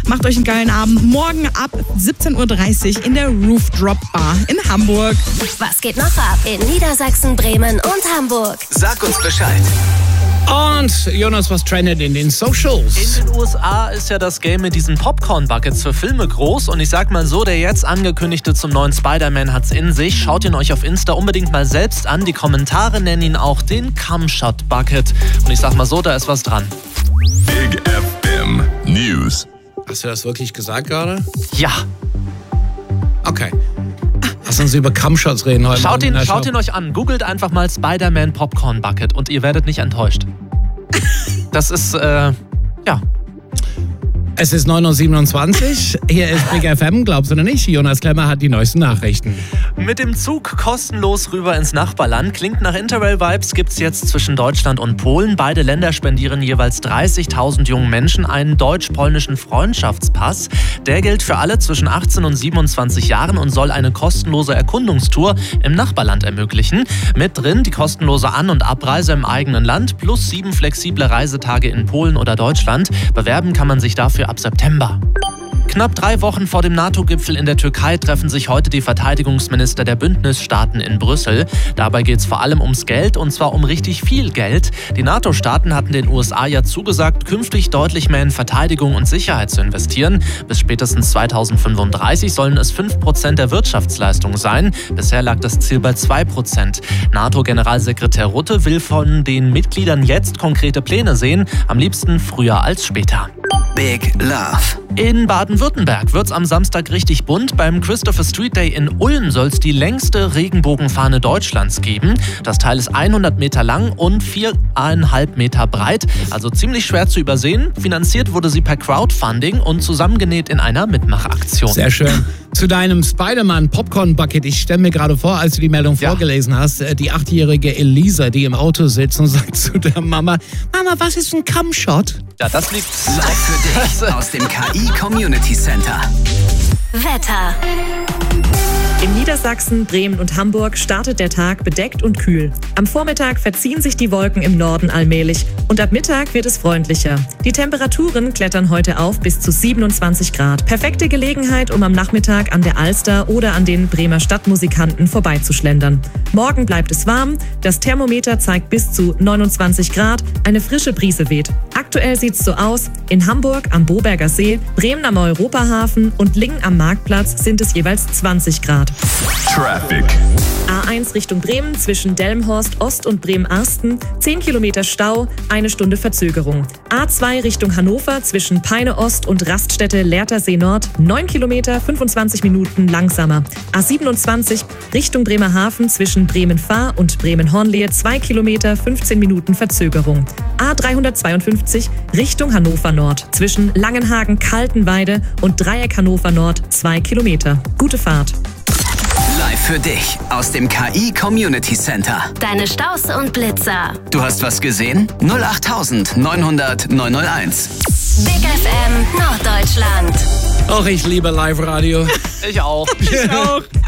Macht euch einen geilen Abend. Morgen ab 17.30 Uhr in der Roof Drop Bar in Hamburg. Was geht noch ab in Niedersachsen, Bremen und Hamburg? Sag uns Bescheid. Und Jonas, was trendet in den Socials? In den USA ist ja das Game mit diesen Popcorn-Buckets für Filme groß. Und ich sag mal so, der jetzt angekündigte zum neuen Spider-Man hat's in sich. Schaut ihn euch auf Insta unbedingt mal selbst an. Die Kommentare nennen ihn auch den Cumshot-Bucket. Und ich sag mal so, da ist was dran. Big FM News. Hast du das wirklich gesagt gerade? Ja. Okay. Lass uns über Cumshots reden heute. Schaut ihn euch an. Googelt einfach mal Spider-Man Popcorn Bucket und ihr werdet nicht enttäuscht. Das ist, ja. Es ist 9.27 Uhr. Hier ist Big FM, glaubst du oder nicht? Jonas Klemmer hat die neuesten Nachrichten. Mit dem Zug kostenlos rüber ins Nachbarland. Klingt nach Interrail-Vibes, gibt's jetzt zwischen Deutschland und Polen. Beide Länder spendieren jeweils 30.000 jungen Menschen einen deutsch-polnischen Freundschaftspass. Der gilt für alle zwischen 18 und 27 Jahren und soll eine kostenlose Erkundungstour im Nachbarland ermöglichen. Mit drin die kostenlose An- und Abreise im eigenen Land plus 7 flexible Reisetage in Polen oder Deutschland. Bewerben kann man sich dafür ab September. Knapp 3 Wochen vor dem NATO-Gipfel in der Türkei treffen sich heute die Verteidigungsminister der Bündnisstaaten in Brüssel. Dabei geht es vor allem ums Geld, und zwar um richtig viel Geld. Die NATO-Staaten hatten den USA ja zugesagt, künftig deutlich mehr in Verteidigung und Sicherheit zu investieren. Bis spätestens 2035 sollen es 5% der Wirtschaftsleistung sein. Bisher lag das Ziel bei 2%. NATO-Generalsekretär Rutte will von den Mitgliedern jetzt konkrete Pläne sehen, am liebsten früher als später. Big Love. In Baden-Württemberg wird's am Samstag richtig bunt. Beim Christopher Street Day in Ulm soll's die längste Regenbogenfahne Deutschlands geben. Das Teil ist 100 Meter lang und 4,5 Meter breit, also ziemlich schwer zu übersehen. Finanziert wurde sie per Crowdfunding und zusammengenäht in einer Mitmachaktion. Sehr schön. Zu deinem Spider-Man Popcorn Bucket. Ich stelle mir gerade vor, als du die Meldung vorgelesen hast, die 8-jährige Elisa, die im Auto sitzt und sagt zu der Mama, Mama, was ist ein Cumshot? Ja, das liegt Live für dich aus dem KI Community Center. Wetter. In Niedersachsen, Bremen und Hamburg startet der Tag bedeckt und kühl. Am Vormittag verziehen sich die Wolken im Norden allmählich und ab Mittag wird es freundlicher. Die Temperaturen klettern heute auf bis zu 27 Grad. Perfekte Gelegenheit, um am Nachmittag an der Alster oder an den Bremer Stadtmusikanten vorbeizuschlendern. Morgen bleibt es warm, das Thermometer zeigt bis zu 29 Grad, eine frische Brise weht. Aktuell sieht's so aus: in Hamburg am Boberger See, Bremen am Europahafen und Lingen am Marktplatz sind es jeweils 20 Grad. Traffic. A1 Richtung Bremen zwischen Delmenhorst Ost und Bremen-Arsten, 10 Kilometer Stau, 1 Stunde Verzögerung. A2 Richtung Hannover zwischen Peine Ost und Raststätte Lehrtersee Nord, 9 Kilometer, 25 Minuten langsamer. A27 Richtung Bremerhaven zwischen Bremen-Fahr und Bremen-Hornlehe, 2 Kilometer, 15 Minuten Verzögerung. A352 Richtung Hannover Nord zwischen Langenhagen-Kaltenweide und Dreieck Hannover Nord, 2 Kilometer. Gute Fahrt. Live für dich aus dem KI Community Center. Deine Staus und Blitzer. Du hast was gesehen? 08000 900 901. Big FM Norddeutschland. Och, ich liebe Live-Radio. Ich auch. Ich auch.